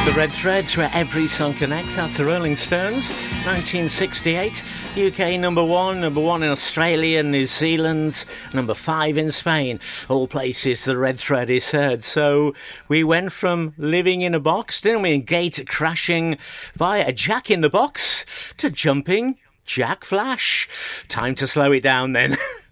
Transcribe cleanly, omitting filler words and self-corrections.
Red Threads, where every song connects. That's the Rolling Stones, 1968. UK number one in Australia and New Zealand, number 5 in Spain. All places the Red Thread is heard. So we went from living in a box, didn't we, and gate crashing via a Jack in the Box to jumping Jack Flash. Time to slow it down then.